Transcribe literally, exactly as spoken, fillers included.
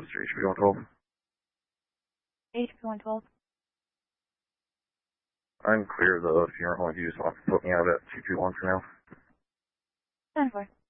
H P one twelve. H P one twelve. I'm clear of the funeral home. You just want to put me out at two two one for now. ten four.